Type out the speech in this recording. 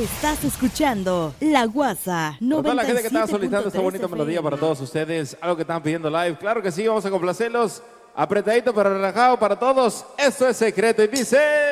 Estás escuchando La Guasa 97.3 Para toda la gente que estaba solicitando esta bonita melodía para todos ustedes, algo que están pidiendo live, claro que sí, vamos a complacerlos. Apretadito pero relajado para todos. Esto es Secreto y dice...